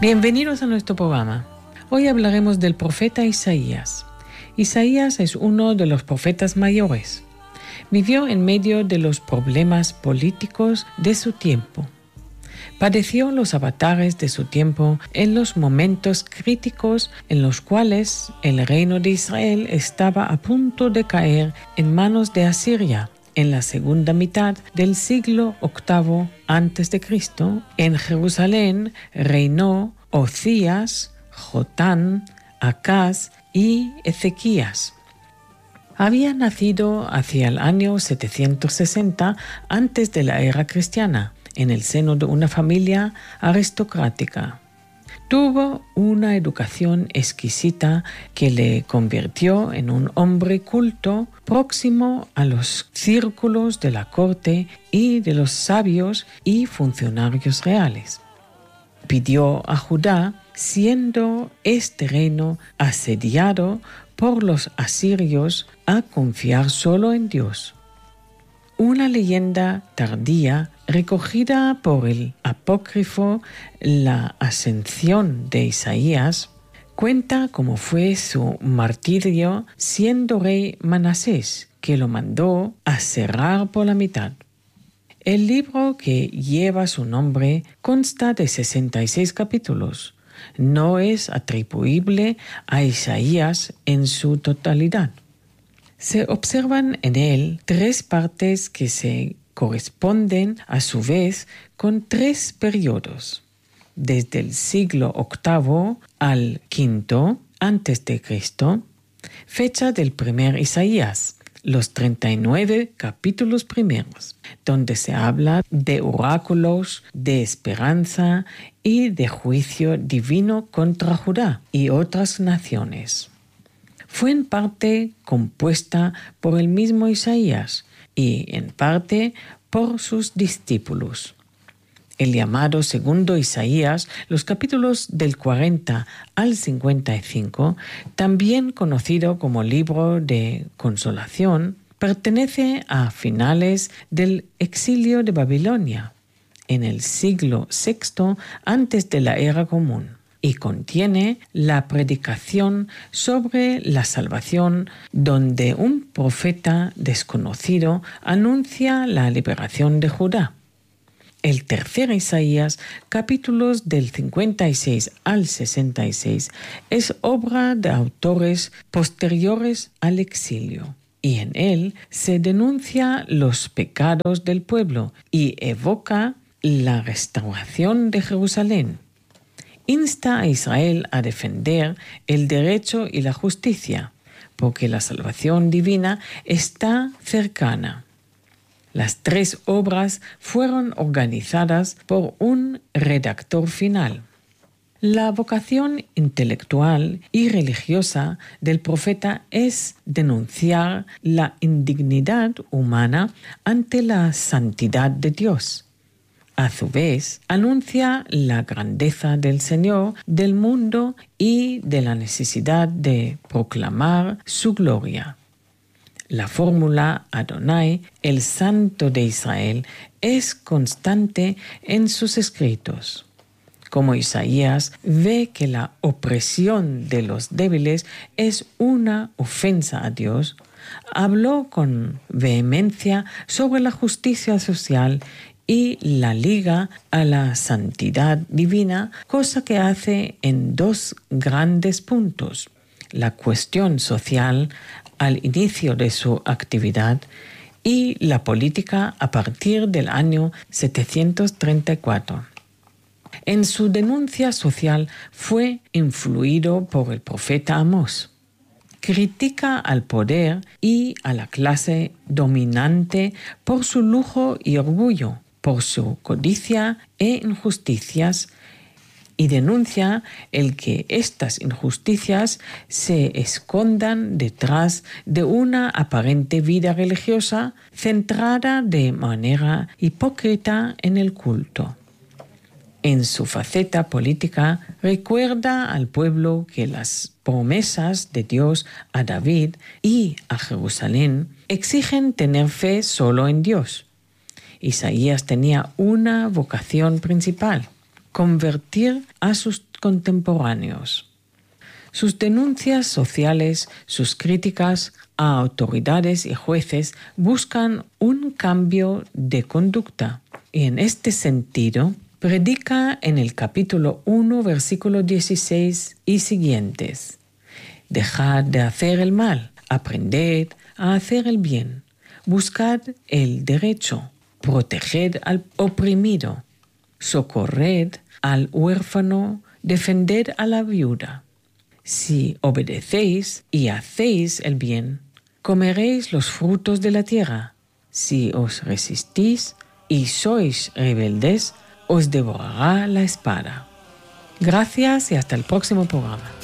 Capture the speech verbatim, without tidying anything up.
Bienvenidos a nuestro programa. Hoy hablaremos del profeta Isaías. Isaías es uno de los profetas mayores. Vivió en medio de los problemas políticos de su tiempo. Padeció los avatares de su tiempo en los momentos críticos en los cuales el reino de Israel estaba a punto de caer en manos de Asiria. En la segunda mitad del siglo octavo antes de Cristo, en Jerusalén reinó Ocías, Jotán, Acaz y Ezequías. Había nacido hacia el año setecientos sesenta antes de la era cristiana, en el seno de una familia aristocrática. Tuvo una educación exquisita que le convirtió en un hombre culto próximo a los círculos de la corte y de los sabios y funcionarios reales. Pidió a Judá, siendo este reino asediado por los asirios, a confiar solo en Dios. Una leyenda tardía recogida por el apócrifo La Ascensión de Isaías cuenta cómo fue su martirio siendo rey Manasés, que lo mandó a cerrar por la mitad. El libro que lleva su nombre consta de sesenta y seis capítulos. No es atribuible a Isaías en su totalidad. Se observan en él tres partes que se corresponden a su vez con tres periodos, desde el siglo octavo al quinto antes de Cristo, fecha del primer Isaías, los treinta y nueve capítulos primeros, donde se habla de oráculos, de esperanza y de juicio divino contra Judá y otras naciones. Fue en parte compuesta por el mismo Isaías y en parte por sus discípulos. El llamado segundo Isaías, los capítulos del cuarenta al cincuenta y cinco, también conocido como libro de consolación, pertenece a finales del exilio de Babilonia, en el siglo sexto antes de la era común, y contiene la predicación sobre la salvación, donde un profeta desconocido anuncia la liberación de Judá. El tercer Isaías, capítulos del cincuenta y seis al sesenta y seis, es obra de autores posteriores al exilio, y en él se denuncia los pecados del pueblo y evoca la restauración de Jerusalén. Insta a Israel a defender el derecho y la justicia, porque la salvación divina está cercana. Las tres obras fueron organizadas por un redactor final. La vocación intelectual y religiosa del profeta es denunciar la indignidad humana ante la santidad de Dios. A su vez, anuncia la grandeza del Señor del mundo y de la necesidad de proclamar su gloria. La fórmula Adonai, el Santo de Israel, es constante en sus escritos. Como Isaías ve que la opresión de los débiles es una ofensa a Dios, habló con vehemencia sobre la justicia social y la liga a la santidad divina, cosa que hace en dos grandes puntos: la cuestión social al inicio de su actividad y la política a partir del año setecientos treinta y cuatro. En su denuncia social fue influido por el profeta Amós. Critica al poder y a la clase dominante por su lujo y orgullo, por su codicia e injusticias, y denuncia el que estas injusticias se escondan detrás de una aparente vida religiosa centrada de manera hipócrita en el culto. En su faceta política, recuerda al pueblo que las promesas de Dios a David y a Jerusalén exigen tener fe solo en Dios. Isaías tenía una vocación principal: convertir a sus contemporáneos. Sus denuncias sociales, sus críticas a autoridades y jueces buscan un cambio de conducta y en este sentido predica en el capítulo uno, versículo dieciséis y siguientes: dejad de hacer el mal, aprended a hacer el bien, buscad el derecho, proteged al oprimido, socorred al huérfano, defended a la viuda. Si obedecéis y hacéis el bien, comeréis los frutos de la tierra. Si os resistís y sois rebeldes, os devorará la espada. Gracias y hasta el próximo programa.